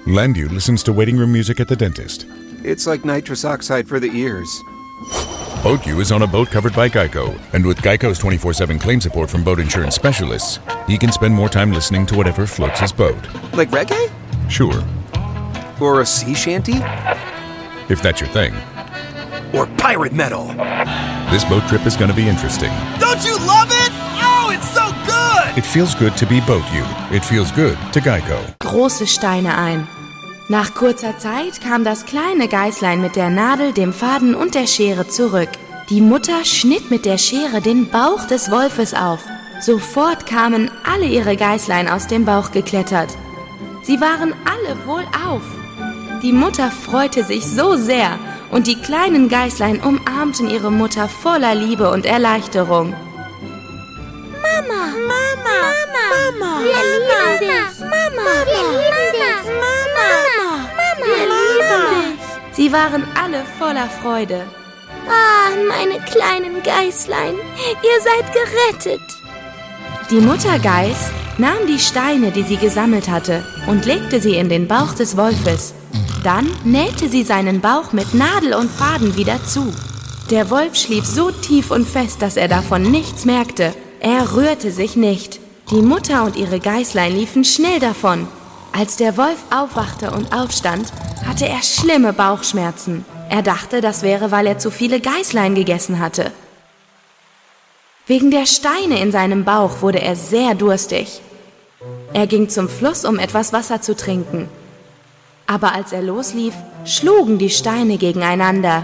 Landu listens to waiting room music at the dentist. It's like nitrous oxide for the ears. Boatyou is on a boat covered by Geico, and with Geico's 24/7 claim support from boat insurance specialists, he can spend more time listening to whatever floats his boat. Like reggae? Sure, Or a sea shanty? if that's your thing. Or pirate metal? This boat trip is going to be interesting. Don't you love it? Oh, it's so good! It feels good to be Boatyou. It feels good to Geico. Große Steine ein. Nach kurzer Zeit kam das kleine Geißlein mit der Nadel, dem Faden und der Schere zurück. Die Mutter schnitt mit der Schere den Bauch des Wolfes auf. Sofort kamen alle ihre Geißlein aus dem Bauch geklettert. Sie waren alle wohlauf. Die Mutter freute sich so sehr und die kleinen Geißlein umarmten ihre Mutter voller Liebe und Erleichterung. Mama, Mama, Mama, Mama, wir lieben dich. Mama, wir lieben dich. Mama, Mama, wir lieben dich. Sie waren alle voller Freude. Ah, meine kleinen Geißlein, ihr seid gerettet. Die Mutter Geiß nahm die Steine, die sie gesammelt hatte, und legte sie in den Bauch des Wolfes. Dann nähte sie seinen Bauch mit Nadel und Faden wieder zu. Der Wolf schlief so tief und fest, dass er davon nichts merkte. Er rührte sich nicht. Die Mutter und ihre Geißlein liefen schnell davon. Als der Wolf aufwachte und aufstand, hatte er schlimme Bauchschmerzen. Er dachte, das wäre, weil er zu viele Geißlein gegessen hatte. Wegen der Steine in seinem Bauch wurde er sehr durstig. Er ging zum Fluss, um etwas Wasser zu trinken. Aber als er loslief, schlugen die Steine gegeneinander.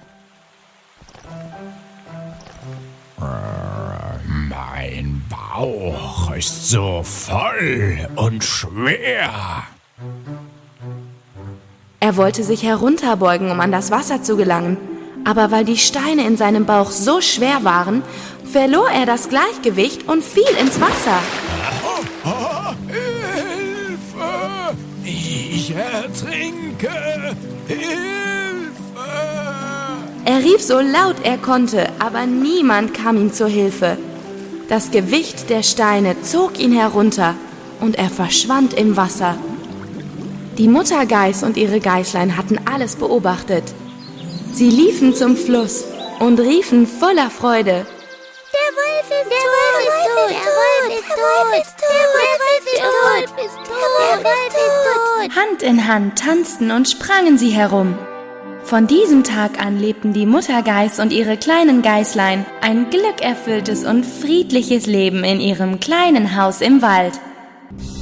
Mein Bauch ist so voll und schwer. Er wollte sich herunterbeugen, um an das Wasser zu gelangen. Aber weil die Steine in seinem Bauch so schwer waren, verlor er das Gleichgewicht und fiel ins Wasser. Hilfe! Ich ertrinke! Hilfe! Er rief so laut er konnte, aber niemand kam ihm zur Hilfe. Das Gewicht der Steine zog ihn herunter und er verschwand im Wasser. Die Mutter Geiß und ihre Geißlein hatten alles beobachtet. Sie liefen zum Fluss und riefen voller Freude: Der Wolf ist tot! Der Wolf ist tot! Der Wolf ist tot! Der Wolf ist tot! Hand in Hand tanzten und sprangen sie herum. Von diesem Tag an lebten die Mutter Geiß und ihre kleinen Geißlein ein glückerfülltes und friedliches Leben in ihrem kleinen Haus im Wald.